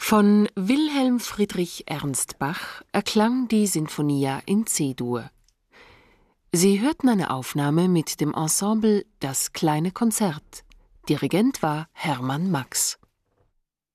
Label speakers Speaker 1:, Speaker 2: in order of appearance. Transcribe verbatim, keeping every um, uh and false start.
Speaker 1: Von Wilhelm Friedrich Ernst Bach erklang die Sinfonia in C-Dur. Sie hörten eine Aufnahme mit dem Ensemble Das kleine Konzert. Dirigent war Hermann Max.